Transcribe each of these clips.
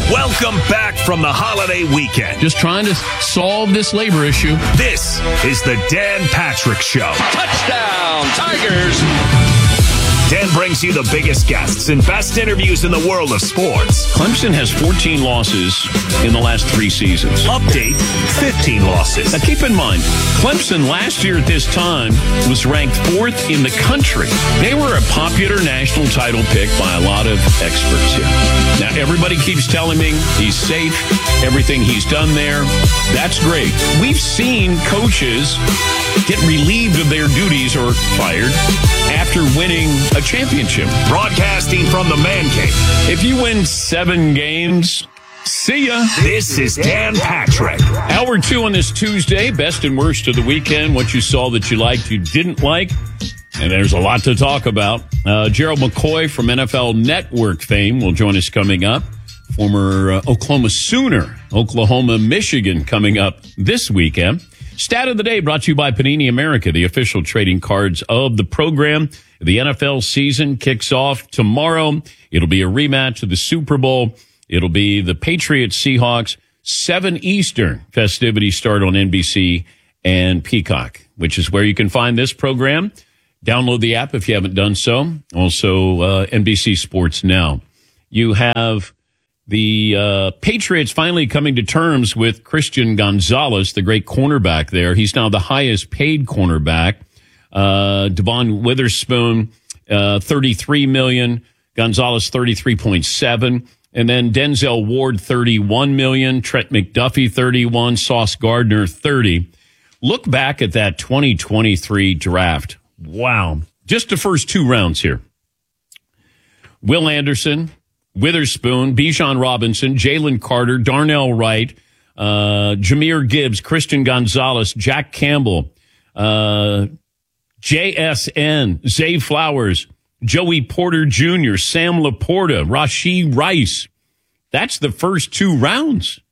Welcome back from the holiday weekend. Just trying to solve this labor issue. This is the Dan Patrick Show. Touchdown, Tigers! Dan brings you the biggest guests and best interviews in the world of sports. Clemson has 14 losses in the last 3 seasons. Update, 15 losses. Now keep in mind, Clemson last year at this time was ranked 4th in the country. They were a popular national title pick by a lot of experts here. Now everybody keeps telling me he's safe, everything he's done there. That's great. We've seen coaches get relieved of their duties or fired after winning a championship. Broadcasting from the Man Cave. If you win 7 games, see ya. This is Dan Patrick. Hour 2 on this Tuesday, best and worst of the weekend, what you saw that you liked, you didn't like, and there's a lot to talk about. Gerald McCoy from NFL Network fame will join us coming up. Former Oklahoma Sooner, Oklahoma, Michigan coming up this weekend. Stat of the day brought to you by Panini America, the official trading cards of the program. The NFL season kicks off tomorrow. It'll be a rematch of the Super Bowl. It'll be the Patriots Seahawks, 7 Eastern. Festivities start on NBC and Peacock, which is where you can find this program. Download the app if you haven't done so. Also, NBC Sports Now. You have the Patriots finally coming to terms with Christian Gonzalez, the great cornerback there. He's now the highest paid cornerback. Devon Witherspoon, $33 million. Gonzalez, $33.7. And then Denzel Ward, $31 million. Trent McDuffie, $31. Sauce Gardner, $30. Look back at that 2023 draft. Wow. Just the first 2 rounds here. Will Anderson, Witherspoon, Bijan Robinson, Jalen Carter, Darnell Wright, Jahmyr Gibbs, Christian Gonzalez, Jack Campbell, JSN, Zay Flowers, Joey Porter Jr., Sam Laporta, Rashee Rice. That's the first 2 rounds.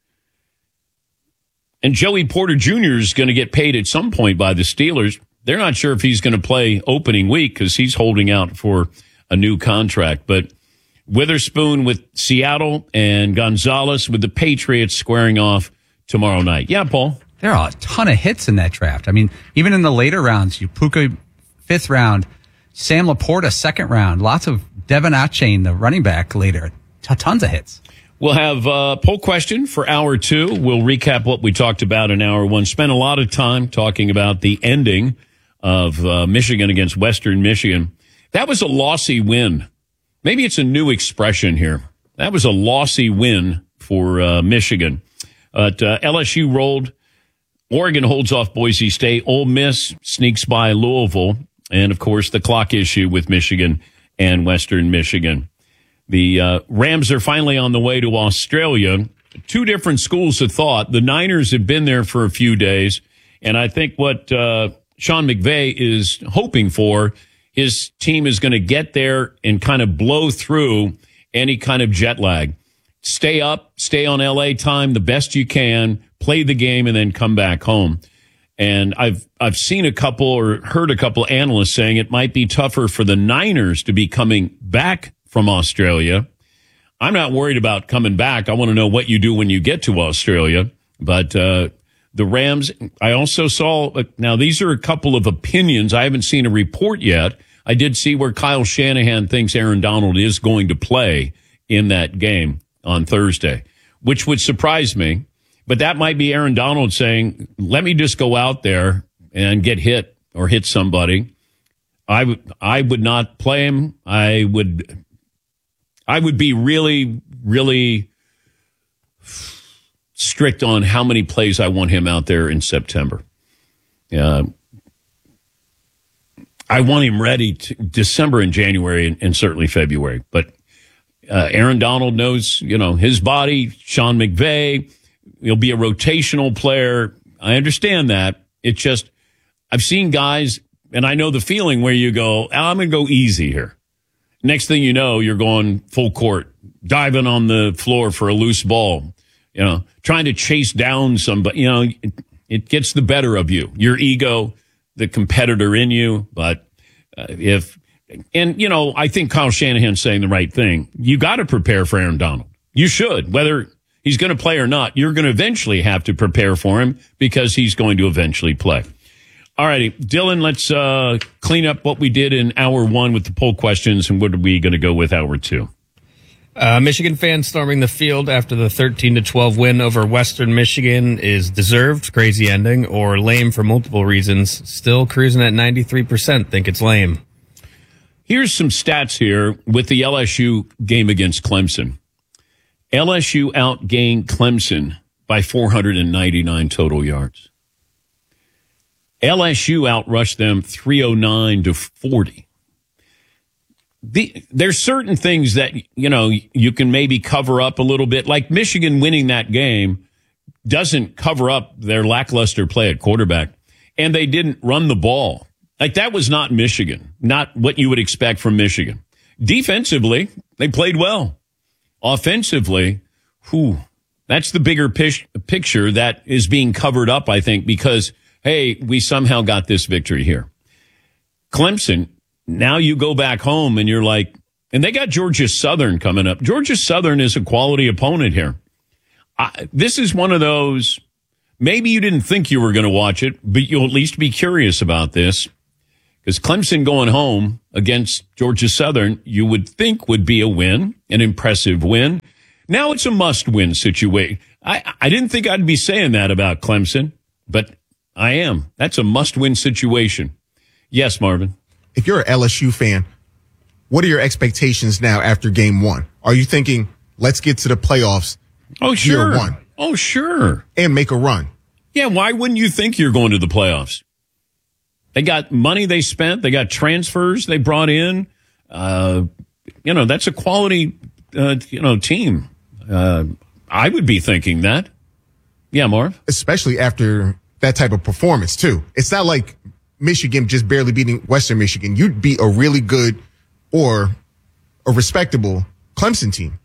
And Joey Porter Jr. is going to get paid at some point by the Steelers. They're not sure if he's going to play opening week because he's holding out for a new contract. But Witherspoon with Seattle and Gonzalez with the Patriots squaring off tomorrow night. Yeah, Paul? There are a ton of hits in that draft. I mean, even in the later rounds, Puka 5th round, Sam Laporta 2nd round, lots of Devin Achane, the running back later, tons of hits. We'll have a poll question for hour 2. We'll recap what we talked about in hour 1. Spent a lot of time talking about the ending of Michigan against Western Michigan. That was a lossy win. Maybe it's a new expression here. That was a lossy win for Michigan. But LSU rolled. Oregon holds off Boise State. Ole Miss sneaks by Louisville. And, of course, the clock issue with Michigan and Western Michigan. The Rams are finally on the way to Australia. 2 different schools of thought. The Niners have been there for a few days. And I think what Sean McVay is hoping for, his team is going to get there and kind of blow through any kind of jet lag. Stay up, stay on LA time the best you can, play the game, and then come back home. And I've seen a couple or heard a couple analysts saying it might be tougher for the Niners to be coming back from Australia. I'm not worried about coming back. I want to know what you do when you get to Australia. But the Rams, I also saw, now these are a couple of opinions. I haven't seen a report yet. I did see where Kyle Shanahan thinks Aaron Donald is going to play in that game on Thursday, which would surprise me. But that might be Aaron Donald saying, let me just go out there and get hit or hit somebody. I would not play him. I would be really, really strict on how many plays I want him out there in September. I want him ready to December and January and certainly February. But Aaron Donald knows, his body. Sean McVay, he'll be a rotational player. I understand that. It's just, I've seen guys, and I know the feeling where you go, I'm going to go easy here. Next thing you know, you're going full court, diving on the floor for a loose ball, trying to chase down somebody. It gets the better of you, your ego, the competitor in you. But I think Kyle Shanahan's saying the right thing. You got to prepare for Aaron Donald. You should. Whether he's going to play or not, you're going to eventually have to prepare for him because he's going to eventually play. All righty, Dylan, let's clean up what we did in hour one with the poll questions, and what are we going to go with hour two? Michigan fans storming the field after the 13-12 win over Western Michigan is deserved, crazy ending, or lame for multiple reasons. Still cruising at 93%, think it's lame. Here's some stats here with the LSU game against Clemson. LSU outgained Clemson by 499 total yards. LSU outrushed them 309-40. There's certain things that, you can maybe cover up a little bit. Like Michigan winning that game doesn't cover up their lackluster play at quarterback. And they didn't run the ball. Like, that was not Michigan, not what you would expect from Michigan. Defensively, they played well. Offensively, that's the bigger picture that is being covered up, I think, because, hey, we somehow got this victory here. Clemson, now you go back home and you're like, and they got Georgia Southern coming up. Georgia Southern is a quality opponent here. This is one of those, maybe you didn't think you were going to watch it, but you'll at least be curious about this. Because Clemson going home against Georgia Southern, you would think would be a win, an impressive win. Now it's a must-win situation. I didn't think I'd be saying that about Clemson, but I am. That's a must-win situation. Yes, Marvin. If you're an LSU fan, what are your expectations now after game one? Are you thinking, let's get to the playoffs? Oh, sure. Year one. Oh, sure. And make a run. Yeah, why wouldn't you think you're going to the playoffs? They got money they spent. They got transfers they brought in. That's a quality, team. I would be thinking that. Yeah, Marv? Especially after that type of performance, too. It's not like Michigan just barely beating Western Michigan. You'd beat a really good or a respectable Clemson team.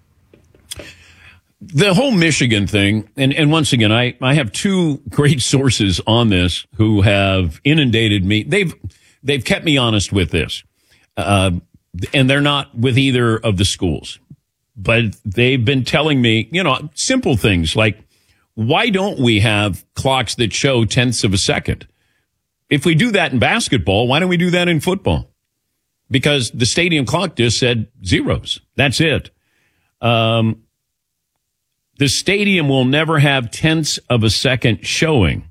The whole Michigan thing, and once again, I have two great sources on this who have inundated me. They've kept me honest with this. And they're not with either of the schools. But they've been telling me, simple things like, why don't we have clocks that show tenths of a second? If we do that in basketball, why don't we do that in football? Because the stadium clock just said zeros. That's it. The stadium will never have tenths of a second showing.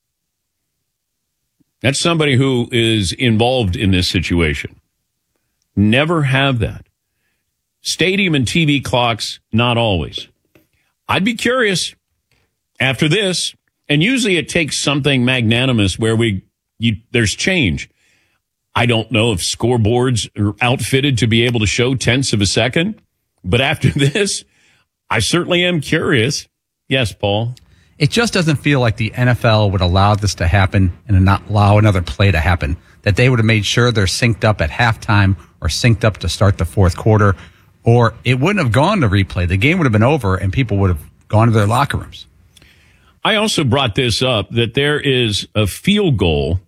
That's somebody who is involved in this situation. Never have that. Stadium and TV clocks, not always. I'd be curious after this, and usually it takes something magnanimous where there's change. I don't know if scoreboards are outfitted to be able to show tenths of a second, but after this, I certainly am curious. Yes, Paul. It just doesn't feel like the NFL would allow this to happen and not allow another play to happen. That they would have made sure they're synced up at halftime or synced up to start the fourth quarter, or it wouldn't have gone to replay. The game would have been over and people would have gone to their locker rooms. I also brought this up that there is a field goal,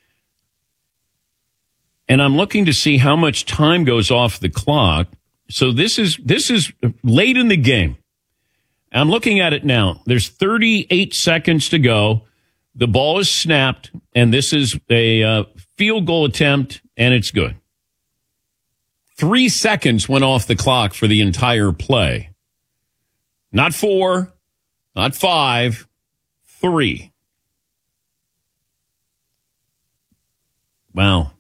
and I'm looking to see how much time goes off the clock. So this is late in the game. I'm looking at it now. There's 38 seconds to go. The ball is snapped, and this is a field goal attempt, and it's good. 3 seconds went off the clock for the entire play. Not 4, not 5, 3. Wow.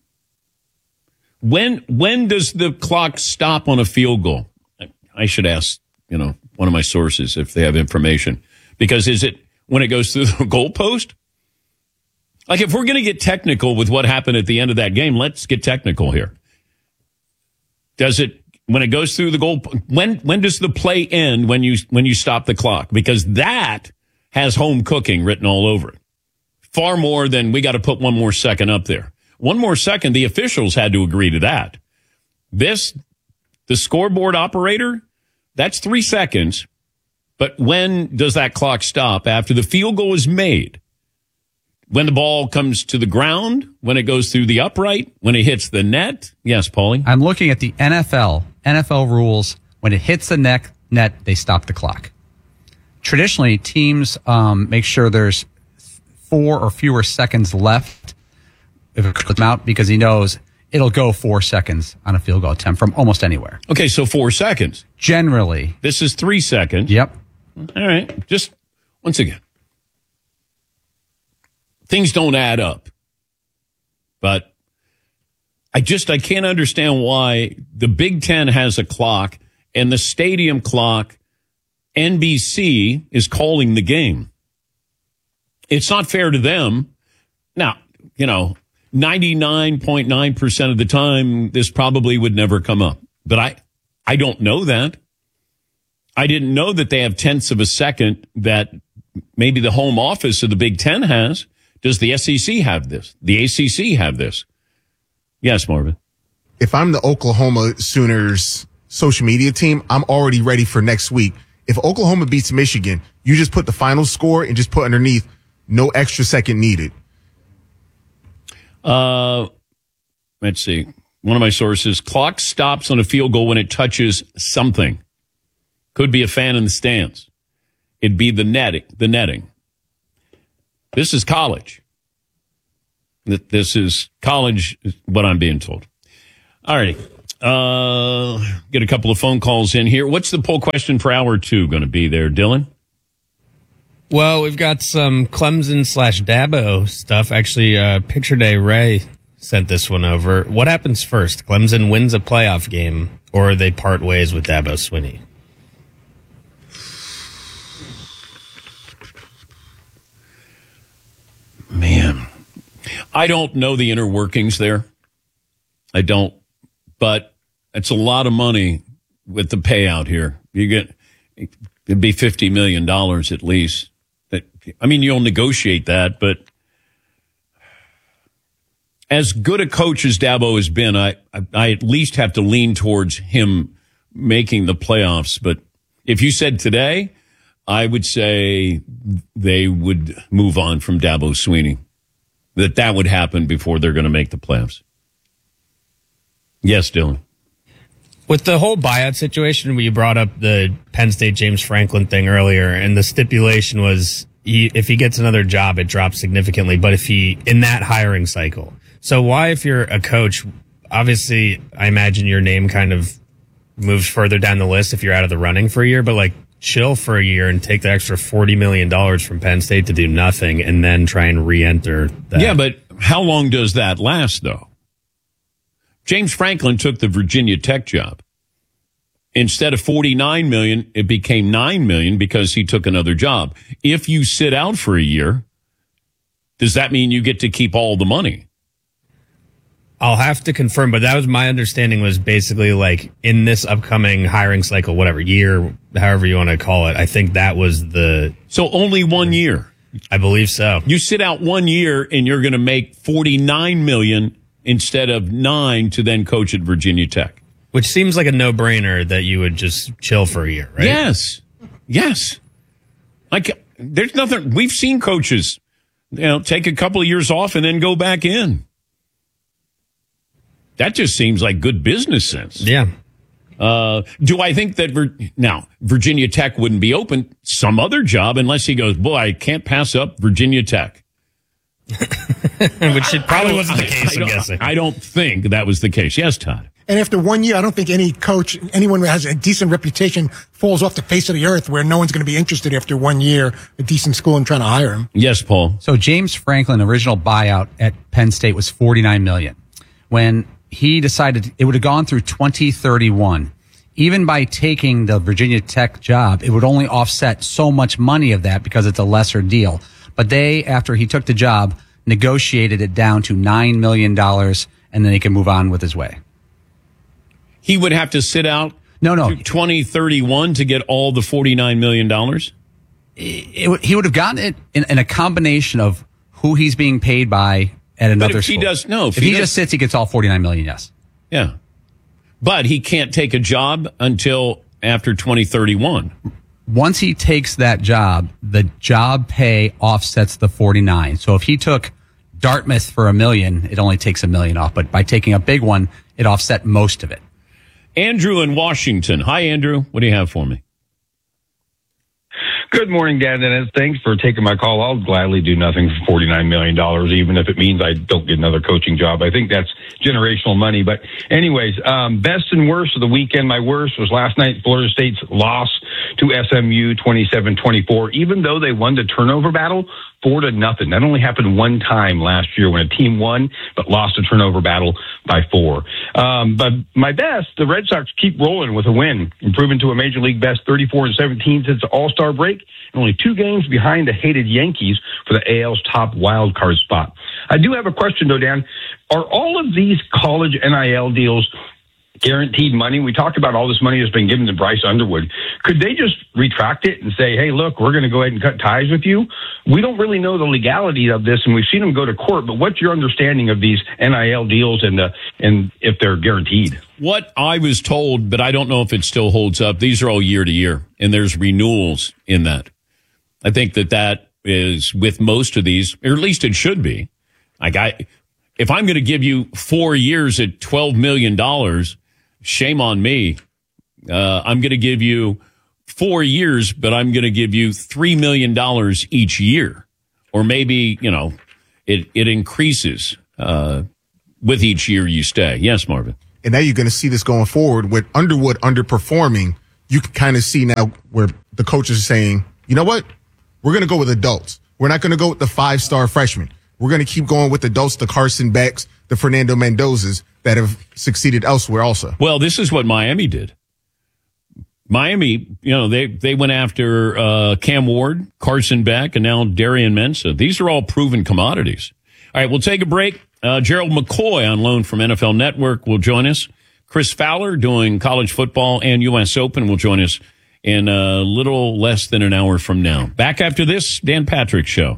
When does the clock stop on a field goal? I should ask, one of my sources if they have information. Because is it when it goes through the goalpost? Like, if we're going to get technical with what happened at the end of that game, let's get technical here. Does it, when it goes through the goal, when does the play end when you stop the clock? Because that has home cooking written all over it. Far more than we got to put one more second up there. 1 more second, the officials had to agree to that. The scoreboard operator, that's 3 seconds. But when does that clock stop? After the field goal is made? When the ball comes to the ground? When it goes through the upright? When it hits the net? Yes, Paulie? I'm looking at the NFL rules. When it hits the net, net, they stop the clock. Traditionally, teams make sure there's 4 or fewer seconds left if it clips him out because he knows it'll go 4 seconds on a field goal attempt from almost anywhere. Okay, so 4 seconds. Generally. This is 3 seconds. Yep. All right. Just once again, things don't add up. But I can't understand why the Big Ten has a clock and the stadium clock, NBC is calling the game. It's not fair to them. Now, 99.9% of the time, this probably would never come up. But I don't know that. I didn't know that they have tenths of a second that maybe the home office of the Big Ten has. Does the SEC have this? The ACC have this? Yes, Marvin. If I'm the Oklahoma Sooners social media team, I'm already ready for next week. If Oklahoma beats Michigan, you just put the final score and just put underneath no extra second needed. Let's see. One of my sources, clock stops on a field goal when it touches something. Could be a fan in the stands. It'd be the netting. This is college. This is college, is what I'm being told. All right. Get a couple of phone calls in here. What's the poll question for hour 2 going to be there, Dylan? Well, we've got some Clemson/Dabo stuff. Actually, Picture Day Ray sent this one over. What happens first? Clemson wins a playoff game, or they part ways with Dabo Swinney? Man, I don't know the inner workings there. I don't, but it's a lot of money with the payout here. It'd be $50 million at least. You'll negotiate that, but as good a coach as Dabo has been, I at least have to lean towards him making the playoffs. But if you said today, I would say they would move on from Dabo Swinney. That would happen before they're going to make the playoffs. Yes, Dylan. With the whole buyout situation, you brought up the Penn State James Franklin thing earlier, and the stipulation was if he gets another job, it drops significantly. But in that hiring cycle. So why, if you're a coach, obviously I imagine your name kind of moves further down the list if you're out of the running for a year, but chill for a year and take the extra $40 million from Penn State to do nothing and then try and re-enter that. Yeah, but how long does that last, though? James Franklin took the Virginia Tech job. Instead of $49 million, it became $9 million because he took another job. If you sit out for a year, does that mean you get to keep all the money? I'll have to confirm, but that was my understanding, was basically in this upcoming hiring cycle, whatever year, however you want to call it. I think that was So only 1 year. I believe so. You sit out 1 year and you're going to make $49 million instead of $9 million to then coach at Virginia Tech. Which seems like a no-brainer that you would just chill for a year, right? Yes. There's nothing. We've seen coaches, take a couple of years off and then go back in. That just seems like good business sense. Yeah. Do I think that Virginia Tech wouldn't be open? Some other job, unless he goes, boy, I can't pass up Virginia Tech. Which it probably wasn't the case, I'm guessing. I don't think that was the case. Yes, Todd. And after 1 year, I don't think any coach, anyone who has a decent reputation, falls off the face of the earth where no one's going to be interested after 1 year, a decent school, and trying to hire him. Yes, Paul. So James Franklin, original buyout at Penn State was $49 million. When he decided it would have gone through 2031, even by taking the Virginia Tech job, it would only offset so much money of that because it's a lesser deal. But they, after he took the job, negotiated it down to $9 million, and then he can move on with his way. He would have to sit out No. to 2031 to get all the $49 million? He would have gotten it in a combination of who he's being paid by at another But if school. he does, no. If he just sits, he gets all $49 million, yes. Yeah. But he can't take a job until after 2031. Once he takes that job, the job pay offsets the 49. So if he took Dartmouth for $1 million, it only takes $1 million off. But by taking a big one, it offset most of it. Andrew in Washington. Hi, Andrew. What do you have for me? Good morning, Dan Dennis. Thanks for taking my call. I'll gladly do nothing for $49 million, even if it means I don't get another coaching job. I think that's generational money. But anyways, best and worst of the weekend. My worst was last night, Florida State's loss to SMU 27-24, even though they won the turnover battle 4-0. That only happened one time last year when a team won but lost a turnover battle by 4. But my best, the Red Sox keep rolling with a win, improving to a Major League best 34-17 since the All-Star break, and only 2 games behind the hated Yankees for the AL's top wild card spot. I do have a question, though, Dan. Are all of these college NIL deals guaranteed money? We talked about all this money that's been given to Bryce Underwood. Could they just retract it and say, hey, look, we're going to go ahead and cut ties with you? We don't really know the legality of this, and we've seen them go to court, but what's your understanding of these NIL deals and if they're guaranteed? What I was told, but I don't know if it still holds up, these are all year to year, and there's renewals in that. I think that is with most of these, or at least it should be. If I'm going to give you 4 years at $12 million, shame on me. I'm going to give you 4 years, but I'm going to give you $3 million each year. Or maybe, it increases with each year you stay. Yes, Marvin. And now you're going to see this going forward with Underwood underperforming. You can kind of see now where the coaches are saying, you know what? We're going to go with adults. We're not going to go with the 5-star freshmen. We're going to keep going with adults, the Carson Becks, the Fernando Mendozas that have succeeded elsewhere also. Well, this is what Miami did. Miami, they went after Cam Ward, Carson Beck, and now Darian Mensah. These are all proven commodities. All right, we'll take a break. Gerald McCoy on loan from NFL Network will join us. Chris Fowler doing college football and U.S. Open will join us in a little less than an hour from now. Back after this, Dan Patrick Show.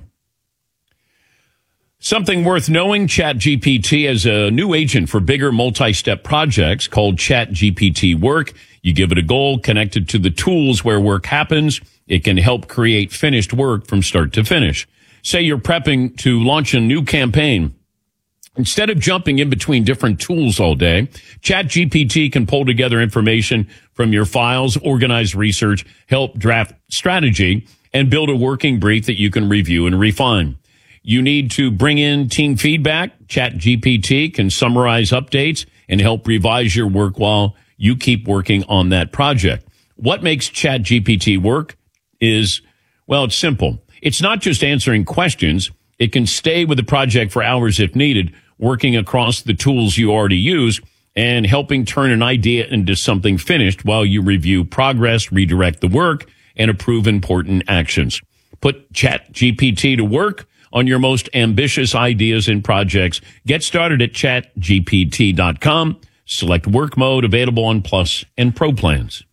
Something worth knowing, ChatGPT has a new agent for bigger multi-step projects called ChatGPT Work. You give it a goal connected to the tools where work happens. It can help create finished work from start to finish. Say you're prepping to launch a new campaign. Instead of jumping in between different tools all day, ChatGPT can pull together information from your files, organize research, help draft strategy, and build a working brief that you can review and refine. You need to bring in team feedback. ChatGPT can summarize updates and help revise your work while you keep working on that project. What makes ChatGPT work is, well, it's simple. It's not just answering questions. It can stay with the project for hours if needed, working across the tools you already use and helping turn an idea into something finished while you review progress, redirect the work, and approve important actions. Put ChatGPT to work on your most ambitious ideas and projects. Get started at chatgpt.com. Select work mode, available on Plus and Pro plans.